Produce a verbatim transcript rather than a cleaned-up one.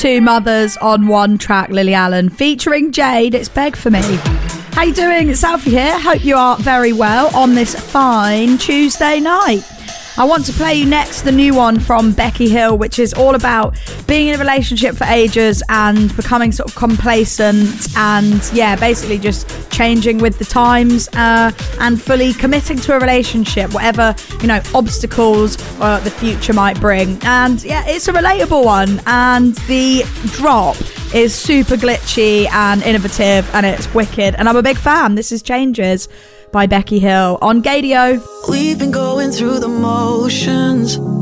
Two mothers on one track, Lily Allen featuring Jade. It's Beg For Me. How you doing? It's Alfie here. Hope you are very well on this fine Tuesday night. I want to play you next the new one from Becky Hill, which is all about being in a relationship for ages and becoming sort of complacent and, yeah, basically just changing with the times uh, and fully committing to a relationship, whatever, you know, obstacles uh, the future might bring. And, yeah, it's a relatable one. And the drop is super glitchy and innovative and it's wicked. And I'm a big fan. This is Changes by Becky Hill on Gadio. We've been going through the motions,